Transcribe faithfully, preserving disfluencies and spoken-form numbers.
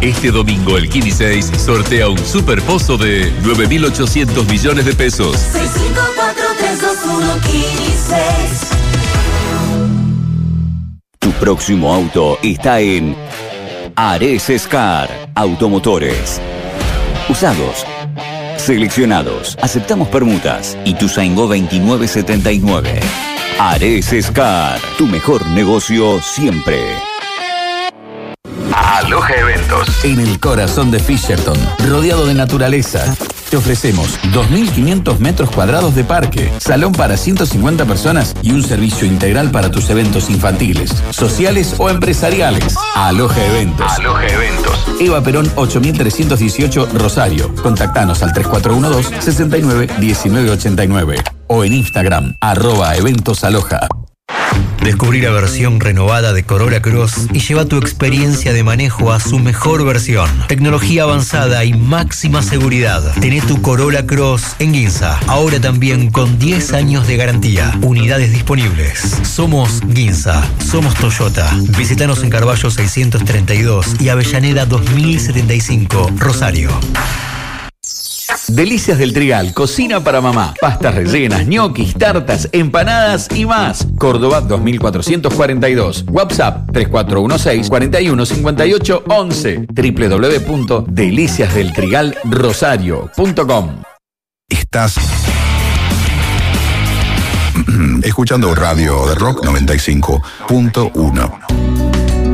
Este domingo el Kini seis sortea un superpozo de nueve mil ochocientos millones de pesos. seis cinco cuatro tres dos uno Kini seis. Tu próximo auto está en Ares Scar Automotores. Usados, seleccionados, aceptamos permutas. Ituzaingó veintinueve setenta y nueve. Ares Scar, tu mejor negocio siempre. Aloha Eventos. En el corazón de Fisherton, rodeado de naturaleza. Te ofrecemos dos mil quinientos metros cuadrados de parque, salón para ciento cincuenta personas y un servicio integral para tus eventos infantiles, sociales o empresariales. Aloha Eventos. Aloha Eventos. Eva Perón ocho mil trescientos dieciocho, Rosario. Contactanos al tres cuatro uno dos, seis nueve uno nueve ocho nueve o en Instagram, arroba Eventos Aloha. Descubrí la versión renovada de Corolla Cross y lleva tu experiencia de manejo a su mejor versión. Tecnología avanzada y máxima seguridad. Tené tu Corolla Cross en Ginza. Ahora también con diez años de garantía. Unidades disponibles. Somos Ginza. Somos Toyota. Visítanos en Carballo seiscientos treinta y dos y Avellaneda dos mil setenta y cinco, Rosario. Delicias del Trigal, cocina para mamá. Pastas rellenas, ñoquis, tartas, empanadas y más. Córdoba dos mil cuatrocientos cuarenta y dos. WhatsApp tres cuatro uno seis, cuatro uno cinco ocho once. doble u doble u doble u punto delicias del trigal rosario punto com. Estás escuchando Radio de Rock noventa y cinco punto uno.